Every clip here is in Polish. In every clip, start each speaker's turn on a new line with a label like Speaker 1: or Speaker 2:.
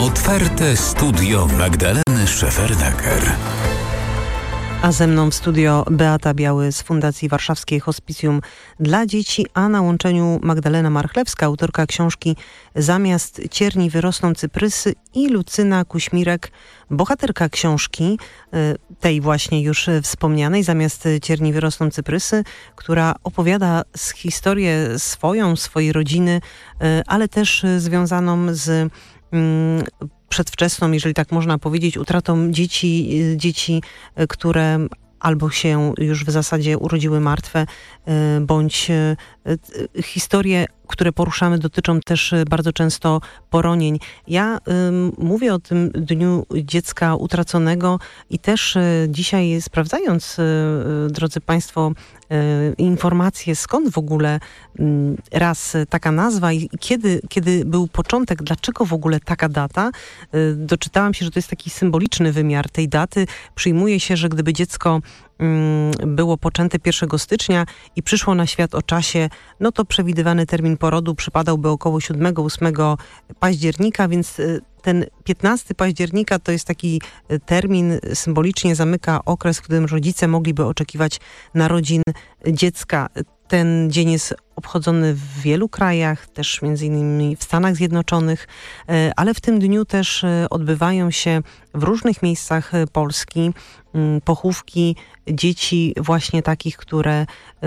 Speaker 1: Otwarte studio Magdaleny Szefernaker.
Speaker 2: A ze mną w studio Beata Biały z Fundacji Warszawskie Hospicjum dla Dzieci, a na łączeniu Magdalena Marchlewska, autorka książki Zamiast cierni wyrosną cyprysy, i Lucyna Kuśmirek, bohaterka książki, tej właśnie już wspomnianej, Zamiast cierni wyrosną cyprysy, która opowiada historię swojej rodziny, ale też związaną z przedwczesną, jeżeli tak można powiedzieć, utratą dzieci, które albo się już w zasadzie urodziły martwe, bądź historie, które poruszamy, dotyczą też bardzo często poronień. Ja mówię o tym Dniu Dziecka Utraconego i też dzisiaj, sprawdzając, drodzy Państwo, informacje, skąd w ogóle raz taka nazwa i kiedy był początek, dlaczego w ogóle taka data, doczytałam się, że to jest taki symboliczny wymiar tej daty. Przyjmuje się, że gdyby dziecko było poczęte 1 stycznia i przyszło na świat o czasie, no to przewidywany termin porodu przypadałby około 7-8 października, więc ten 15 października to jest taki termin, symbolicznie zamyka okres, w którym rodzice mogliby oczekiwać narodzin dziecka. Ten dzień jest obchodzony w wielu krajach, też między innymi w Stanach Zjednoczonych, ale w tym dniu też odbywają się w różnych miejscach Polski pochówki dzieci właśnie takich, które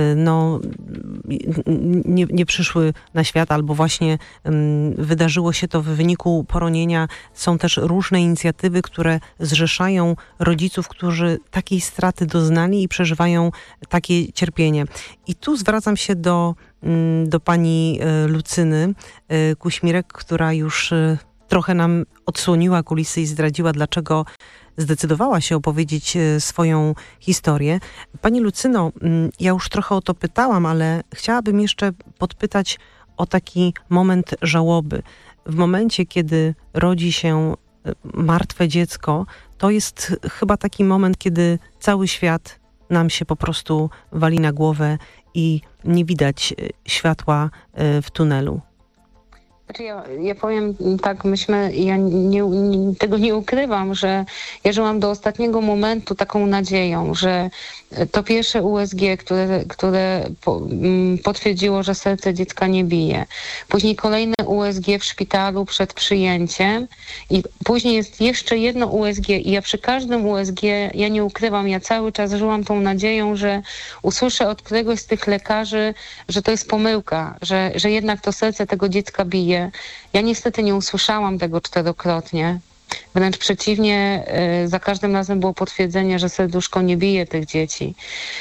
Speaker 2: nie przyszły na świat, albo właśnie wydarzyło się to w wyniku poronienia. Są też różne inicjatywy, które zrzeszają rodziców, którzy takiej straty doznali i przeżywają takie cierpienie. I tu zwracam się do pani Lucyny Kuśmirek, która już trochę nam odsłoniła kulisy i zdradziła, dlaczego zdecydowała się opowiedzieć swoją historię. Pani Lucyno, ja już trochę o to pytałam, ale chciałabym jeszcze podpytać o taki moment żałoby. W momencie, kiedy rodzi się martwe dziecko, to jest chyba taki moment, kiedy cały świat nam się po prostu wali na głowę i nie widać światła w tunelu.
Speaker 3: Ja powiem tak, tego nie ukrywam, że ja żyłam do ostatniego momentu taką nadzieją, że to pierwsze USG, które potwierdziło, że serce dziecka nie bije. Później kolejne USG w szpitalu przed przyjęciem i później jest jeszcze jedno USG i ja przy każdym USG, ja nie ukrywam, ja cały czas żyłam tą nadzieją, że usłyszę od któregoś z tych lekarzy, że to jest pomyłka, że jednak to serce tego dziecka bije. Ja niestety nie usłyszałam tego 4-krotnie. Wręcz przeciwnie, za każdym razem było potwierdzenie, że serduszko nie bije tych dzieci.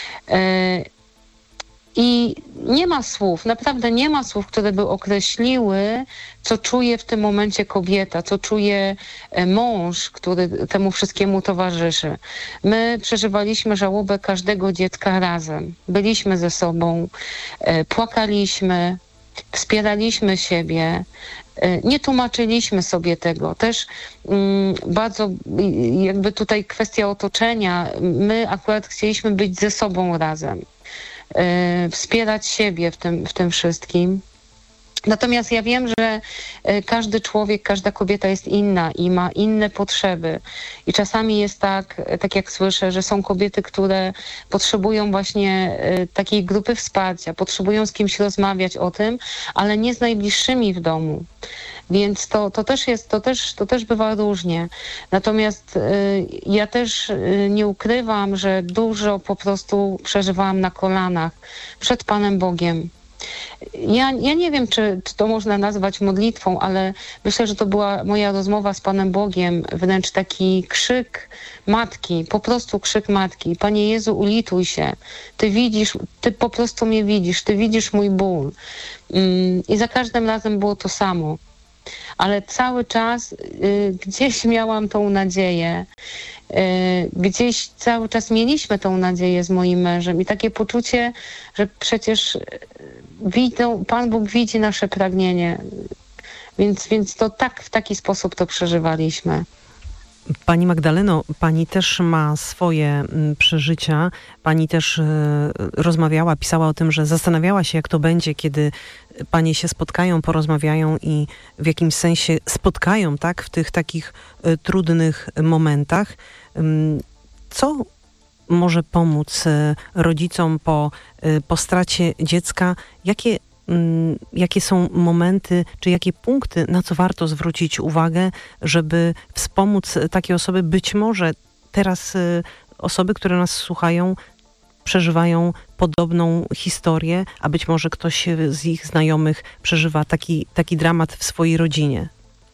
Speaker 3: I nie ma słów, naprawdę nie ma słów, które by określiły, co czuje w tym momencie kobieta, co czuje mąż, który temu wszystkiemu towarzyszy. My przeżywaliśmy żałobę każdego dziecka razem. Byliśmy ze sobą, płakaliśmy, wspieraliśmy siebie, nie tłumaczyliśmy sobie tego. Też bardzo jakby tutaj kwestia otoczenia. My akurat chcieliśmy być ze sobą razem, wspierać siebie w tym wszystkim. Natomiast ja wiem, że każdy człowiek, każda kobieta jest inna i ma inne potrzeby. I czasami jest tak jak słyszę, że są kobiety, które potrzebują właśnie takiej grupy wsparcia, potrzebują z kimś rozmawiać o tym, ale nie z najbliższymi w domu. Więc to też bywa różnie. Natomiast ja też nie ukrywam, że dużo po prostu przeżywałam na kolanach przed Panem Bogiem. Ja nie wiem, czy to można nazwać modlitwą, ale myślę, że to była moja rozmowa z Panem Bogiem, wręcz taki krzyk matki, po prostu krzyk matki. Panie Jezu, ulituj się. Ty widzisz, Ty po prostu mnie widzisz, Ty widzisz mój ból. I za każdym razem było to samo. Ale cały czas gdzieś miałam tą nadzieję. Gdzieś cały czas mieliśmy tą nadzieję z moim mężem i takie poczucie, że przecież Pan Bóg widzi nasze pragnienie. Więc to tak, w taki sposób to przeżywaliśmy.
Speaker 2: Pani Magdaleno, pani też ma swoje przeżycia. Pani też rozmawiała, pisała o tym, że zastanawiała się, jak to będzie, kiedy panie się spotkają, porozmawiają i w jakimś sensie spotkają, tak, w tych takich trudnych momentach. Co może pomóc rodzicom po stracie dziecka? Jakie są momenty, czy jakie punkty, na co warto zwrócić uwagę, żeby wspomóc takie osoby? Być może teraz osoby, które nas słuchają, przeżywają podobną historię, a być może ktoś z ich znajomych przeżywa taki dramat w swojej rodzinie.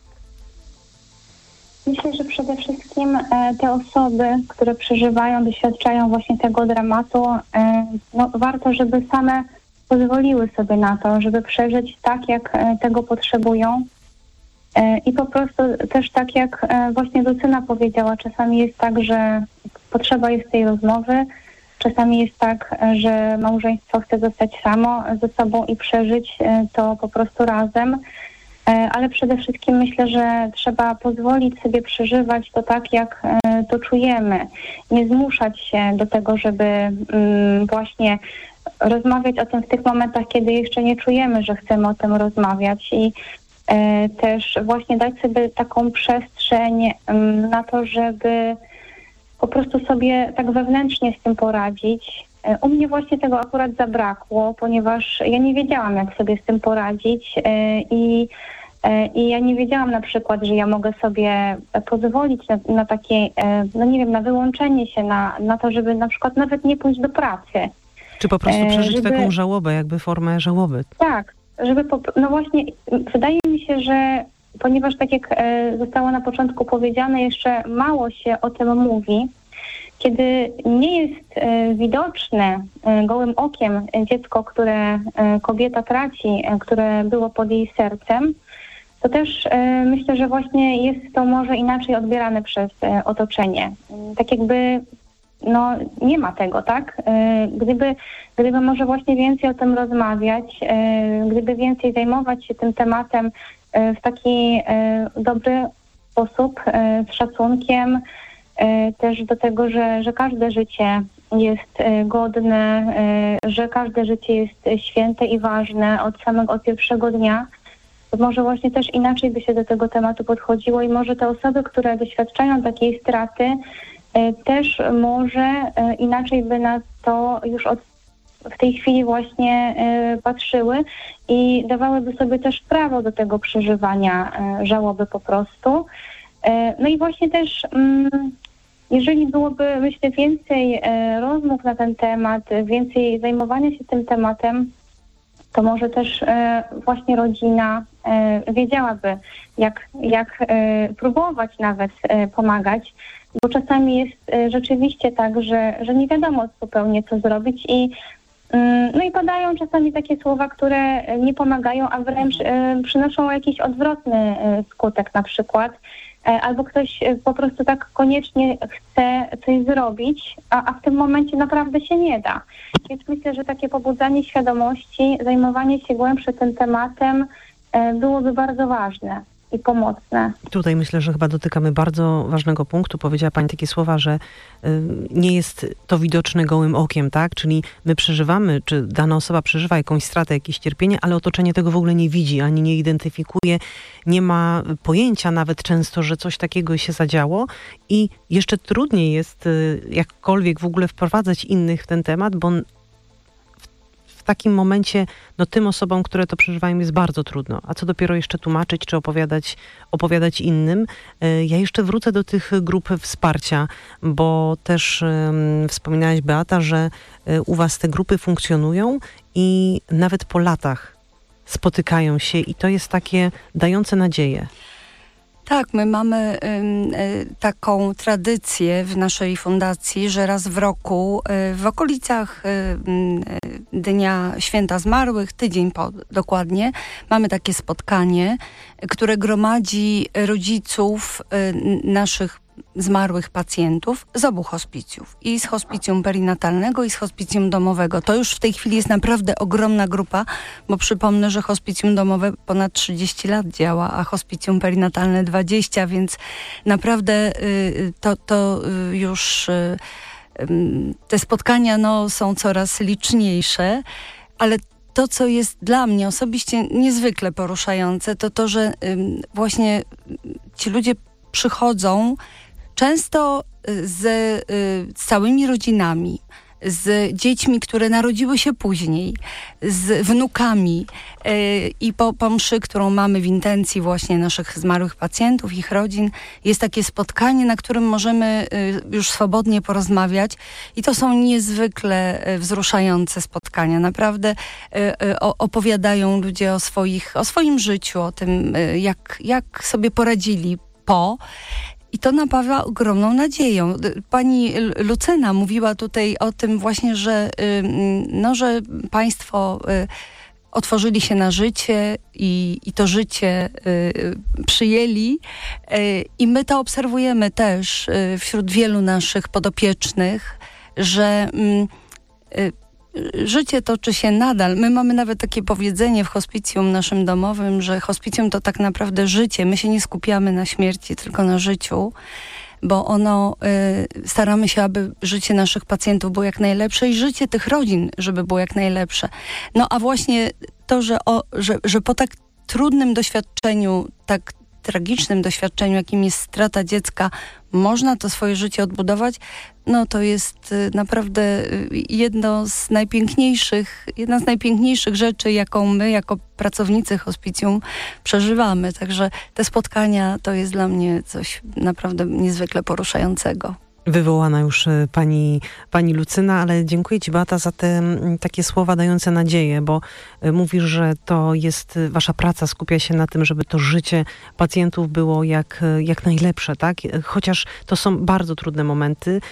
Speaker 4: Myślę, że przede wszystkim te osoby, które przeżywają, doświadczają właśnie tego dramatu, warto, żeby same pozwoliły sobie na to, żeby przeżyć tak, jak tego potrzebują. I po prostu też tak, jak właśnie Lucyna powiedziała, czasami jest tak, że potrzeba jest tej rozmowy, czasami jest tak, że małżeństwo chce zostać samo ze sobą i przeżyć to po prostu razem. Ale przede wszystkim myślę, że trzeba pozwolić sobie przeżywać to tak, jak to czujemy. Nie zmuszać się do tego, żeby właśnie rozmawiać o tym w tych momentach, kiedy jeszcze nie czujemy, że chcemy o tym rozmawiać i też właśnie dać sobie taką przestrzeń na to, żeby po prostu sobie tak wewnętrznie z tym poradzić. U mnie właśnie tego akurat zabrakło, ponieważ ja nie wiedziałam, jak sobie z tym poradzić i ja nie wiedziałam na przykład, że ja mogę sobie pozwolić na takie, no nie wiem, na wyłączenie się, na to, żeby na przykład nawet nie pójść do pracy.
Speaker 2: Czy po prostu przeżyć taką żałobę, jakby formę żałoby?
Speaker 4: Tak, no właśnie, wydaje mi się, że ponieważ tak jak zostało na początku powiedziane, jeszcze mało się o tym mówi, kiedy nie jest widoczne gołym okiem dziecko, które kobieta traci, które było pod jej sercem, to też myślę, że właśnie jest to może inaczej odbierane przez otoczenie. Tak jakby no nie ma tego, tak? Gdyby może właśnie więcej o tym rozmawiać, gdyby więcej zajmować się tym tematem w taki dobry sposób, z szacunkiem, też do tego, że każde życie jest godne, że każde życie jest święte i ważne od pierwszego dnia, to może właśnie też inaczej by się do tego tematu podchodziło i może te osoby, które doświadczają takiej straty, też może inaczej by na to już w tej chwili właśnie patrzyły i dawałyby sobie też prawo do tego przeżywania żałoby po prostu. No i właśnie też jeżeli byłoby, myślę, więcej rozmów na ten temat, więcej zajmowania się tym tematem, to może też właśnie rodzina wiedziałaby, jak próbować nawet pomagać, bo czasami jest rzeczywiście tak, że nie wiadomo zupełnie, co zrobić no i padają czasami takie słowa, które nie pomagają, a wręcz przynoszą jakiś odwrotny skutek na przykład. Albo ktoś po prostu tak koniecznie chce coś zrobić, a w tym momencie naprawdę się nie da. Więc myślę, że takie pobudzanie świadomości, zajmowanie się głębsze tym tematem byłoby bardzo ważne i pomocne.
Speaker 2: Tutaj myślę, że chyba dotykamy bardzo ważnego punktu. Powiedziała pani takie słowa, że nie jest to widoczne gołym okiem, tak? Czyli my przeżywamy, czy dana osoba przeżywa jakąś stratę, jakieś cierpienie, ale otoczenie tego w ogóle nie widzi, ani nie identyfikuje, nie ma pojęcia nawet często, że coś takiego się zadziało i jeszcze trudniej jest jakkolwiek w ogóle wprowadzać innych w ten temat, bo w takim momencie tym osobom, które to przeżywają, jest bardzo trudno. A co dopiero jeszcze tłumaczyć, czy opowiadać innym. Ja jeszcze wrócę do tych grup wsparcia, bo też wspominałaś, Beata, że u was te grupy funkcjonują i nawet po latach spotykają się i to jest takie dające nadzieję.
Speaker 5: Tak, my mamy taką tradycję w naszej fundacji, że raz w roku w okolicach Dnia Święta Zmarłych, tydzień dokładnie, mamy takie spotkanie, które gromadzi rodziców naszych zmarłych pacjentów z obu hospicjów. I z hospicjum perinatalnego, i z hospicjum domowego. To już w tej chwili jest naprawdę ogromna grupa, bo przypomnę, że hospicjum domowe ponad 30 lat działa, a hospicjum perinatalne 20, więc naprawdę to już te spotkania są coraz liczniejsze, ale to, co jest dla mnie osobiście niezwykle poruszające, to to, że właśnie ci ludzie przychodzą często z całymi rodzinami, z dziećmi, które narodziły się później, z wnukami i po mszy, którą mamy w intencji właśnie naszych zmarłych pacjentów, ich rodzin, jest takie spotkanie, na którym możemy już swobodnie porozmawiać i to są niezwykle wzruszające spotkania. Naprawdę opowiadają ludzie o swoim życiu, o tym, jak sobie poradzili i to napawa ogromną nadzieją. Pani Lucyna mówiła tutaj o tym właśnie, że państwo otworzyli się na życie i to życie przyjęli. I my to obserwujemy też wśród wielu naszych podopiecznych, że życie toczy się nadal. My mamy nawet takie powiedzenie w hospicjum naszym domowym, że hospicjum to tak naprawdę życie. My się nie skupiamy na śmierci, tylko na życiu, bo staramy się, aby życie naszych pacjentów było jak najlepsze i życie tych rodzin, żeby było jak najlepsze. No a właśnie to, że po tak trudnym doświadczeniu, tak tragicznym doświadczeniu, jakim jest strata dziecka, można to swoje życie odbudować, to jest naprawdę jedna z najpiękniejszych rzeczy, jaką my jako pracownicy hospicjum przeżywamy. Także te spotkania to jest dla mnie coś naprawdę niezwykle poruszającego.
Speaker 2: Wywołana już pani Lucyna, ale dziękuję Ci, Beata, za te takie słowa dające nadzieję, bo mówisz, że to jest, wasza praca skupia się na tym, żeby to życie pacjentów było jak najlepsze, tak? Chociaż to są bardzo trudne momenty,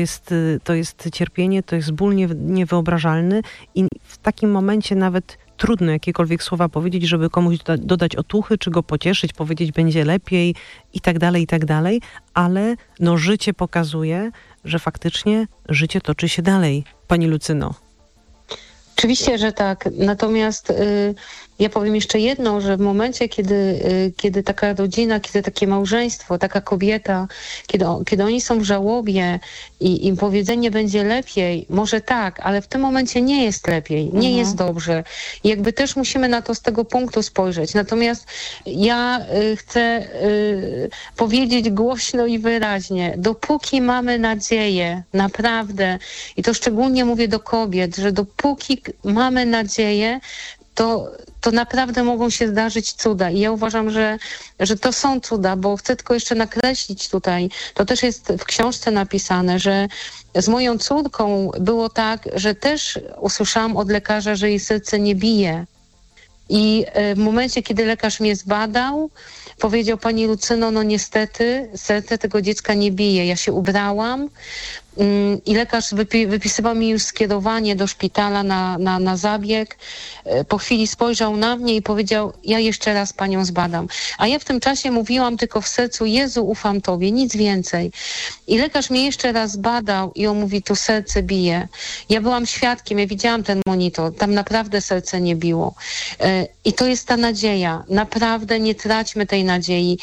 Speaker 2: to jest cierpienie, to jest ból niewyobrażalny i w takim momencie nawet trudno jakiekolwiek słowa powiedzieć, żeby komuś dodać otuchy, czy go pocieszyć, powiedzieć będzie lepiej i tak dalej, ale życie pokazuje, że faktycznie życie toczy się dalej. Pani Lucyno.
Speaker 3: Oczywiście, że tak. Natomiast ja powiem jeszcze jedno, że w momencie, kiedy taka rodzina, kiedy takie małżeństwo, taka kobieta, kiedy oni są w żałobie i im powiedzenie będzie lepiej, może tak, ale w tym momencie nie jest lepiej, nie jest dobrze. I jakby też musimy na to z tego punktu spojrzeć. Natomiast ja chcę powiedzieć głośno i wyraźnie, dopóki mamy nadzieję, naprawdę, i to szczególnie mówię do kobiet, że dopóki mamy nadzieję, to naprawdę mogą się zdarzyć cuda. I ja uważam, że to są cuda, bo chcę tylko jeszcze nakreślić tutaj, to też jest w książce napisane, że z moją córką było tak, że też usłyszałam od lekarza, że jej serce nie bije. I w momencie, kiedy lekarz mnie zbadał, powiedział: pani Lucyno, niestety serce tego dziecka nie bije. Ja się ubrałam i lekarz wypisywał mi już skierowanie do szpitala na zabieg. Po chwili spojrzał na mnie i powiedział: ja jeszcze raz panią zbadam. A ja w tym czasie mówiłam tylko w sercu: Jezu, ufam Tobie, nic więcej. I lekarz mnie jeszcze raz badał i on mówi: tu serce bije. Ja byłam świadkiem, ja widziałam ten monitor, tam naprawdę serce nie biło. I to jest ta nadzieja. Naprawdę nie traćmy tej nadziei.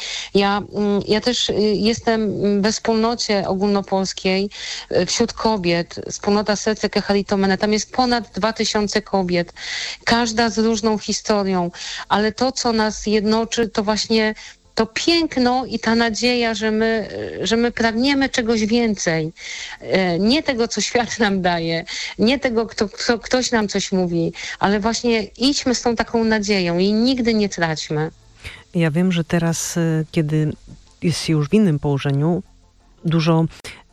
Speaker 3: Ja też jestem we wspólnocie ogólnopolskiej wśród kobiet, wspólnota Serce Charitomene. Tam jest ponad 2000 kobiet. Każda z różną historią. Ale to, co nas jednoczy, to właśnie to piękno i ta nadzieja, że my pragniemy czegoś więcej. Nie tego, co świat nam daje, nie tego, ktoś nam coś mówi, ale właśnie idźmy z tą taką nadzieją i nigdy nie traćmy.
Speaker 2: Ja wiem, że teraz, kiedy jest się już w innym położeniu, dużo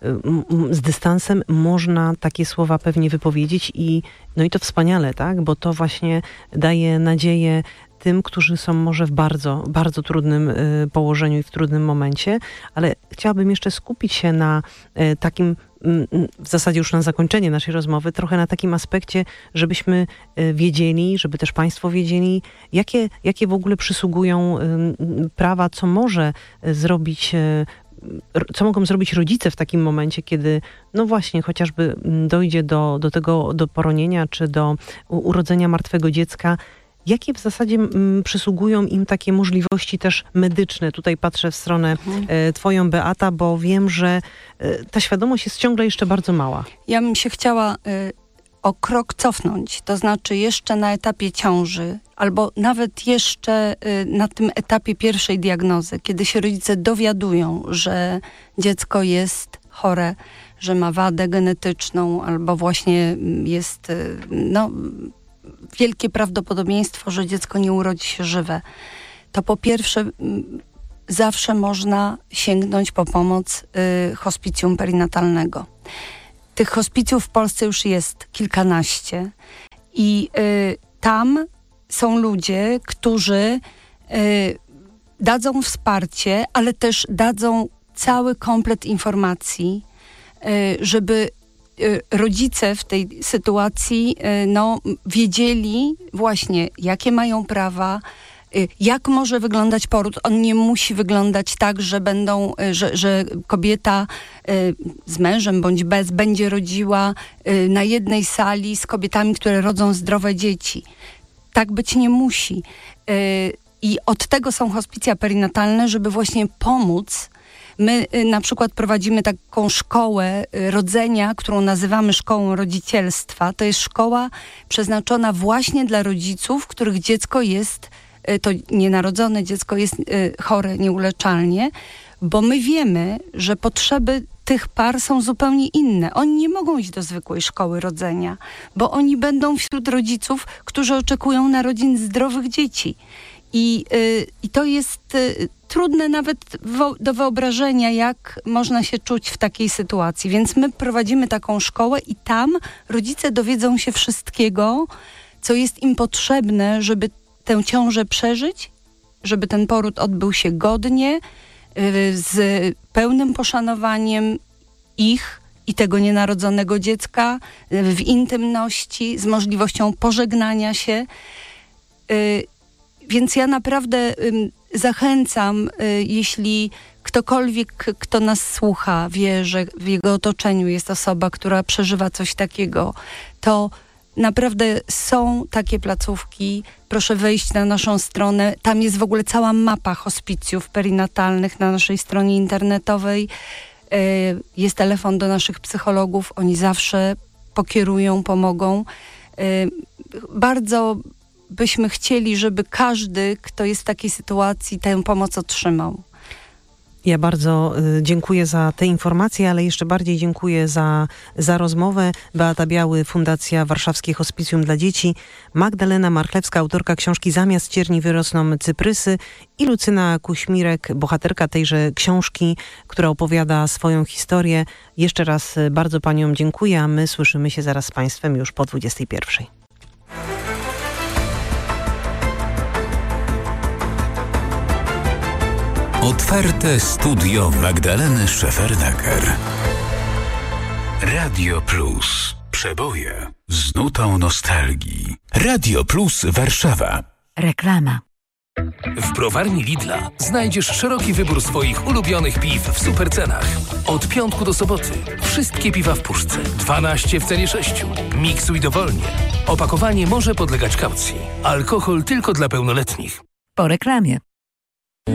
Speaker 2: z dystansem można takie słowa pewnie wypowiedzieć i to wspaniale, tak? Bo to właśnie daje nadzieję tym, którzy są może w bardzo, bardzo trudnym położeniu i w trudnym momencie, ale chciałabym jeszcze skupić się na takim, w zasadzie już na zakończenie naszej rozmowy, trochę na takim aspekcie, żebyśmy wiedzieli, żeby też państwo wiedzieli, jakie w ogóle przysługują prawa, co może zrobić co mogą zrobić rodzice w takim momencie, kiedy no właśnie chociażby dojdzie do poronienia czy do urodzenia martwego dziecka. Jakie w zasadzie przysługują im takie możliwości też medyczne? Tutaj patrzę w stronę twoją, Beata, bo wiem, że ta świadomość jest ciągle jeszcze bardzo mała.
Speaker 5: Ja bym się chciała o krok cofnąć, to znaczy jeszcze na etapie ciąży, albo nawet jeszcze na tym etapie pierwszej diagnozy, kiedy się rodzice dowiadują, że dziecko jest chore, że ma wadę genetyczną, albo właśnie jest wielkie prawdopodobieństwo, że dziecko nie urodzi się żywe, to po pierwsze zawsze można sięgnąć po pomoc hospicjum perinatalnego. Tych hospicjów w Polsce już jest kilkanaście i tam są ludzie, którzy dadzą wsparcie, ale też dadzą cały komplet informacji, żeby rodzice w tej sytuacji wiedzieli właśnie, jakie mają prawa, jak może wyglądać poród. On nie musi wyglądać tak, że kobieta z mężem bądź bez będzie rodziła na jednej sali z kobietami, które rodzą zdrowe dzieci. Tak być nie musi. I od tego są hospicja perinatalne, żeby właśnie pomóc. My na przykład prowadzimy taką szkołę rodzenia, którą nazywamy szkołą rodzicielstwa. To jest szkoła przeznaczona właśnie dla rodziców, których dziecko jest, to nienarodzone dziecko jest chore nieuleczalnie, bo my wiemy, że potrzeby tych par są zupełnie inne. Oni nie mogą iść do zwykłej szkoły rodzenia, bo oni będą wśród rodziców, którzy oczekują narodzin zdrowych dzieci. I to jest trudne nawet do wyobrażenia, jak można się czuć w takiej sytuacji. Więc my prowadzimy taką szkołę i tam rodzice dowiedzą się wszystkiego, co jest im potrzebne, żeby tę ciążę przeżyć, żeby ten poród odbył się godnie, z pełnym poszanowaniem ich i tego nienarodzonego dziecka, w intymności, z możliwością pożegnania się. Więc ja naprawdę zachęcam, jeśli ktokolwiek, kto nas słucha, wie, że w jego otoczeniu jest osoba, która przeżywa coś takiego, to naprawdę są takie placówki. Proszę wejść na naszą stronę. Tam jest w ogóle cała mapa hospicjów perinatalnych na naszej stronie internetowej. Jest telefon do naszych psychologów. Oni zawsze pokierują, pomogą. Bardzo byśmy chcieli, żeby każdy, kto jest w takiej sytuacji, tę pomoc otrzymał.
Speaker 2: Ja bardzo dziękuję za te informacje, ale jeszcze bardziej dziękuję za rozmowę. Beata Biały, Fundacja Warszawskie Hospicjum dla Dzieci, Magdalena Marchlewska, autorka książki Zamiast cierni wyrosną cyprysy i Lucyna Kuśmirek, bohaterka tejże książki, która opowiada swoją historię. Jeszcze raz bardzo paniom dziękuję, a my słyszymy się zaraz z państwem już po 21:00.
Speaker 1: Otwarte studio Magdaleny Szefernaker. Radio Plus. Przeboje z nutą nostalgii. Radio Plus Warszawa.
Speaker 6: Reklama.
Speaker 7: W browarni Lidla znajdziesz szeroki wybór swoich ulubionych piw w supercenach. Od piątku do soboty wszystkie piwa w puszce. 12 w cenie 6. Miksuj dowolnie. Opakowanie może podlegać kaucji. Alkohol tylko dla pełnoletnich.
Speaker 6: Po reklamie.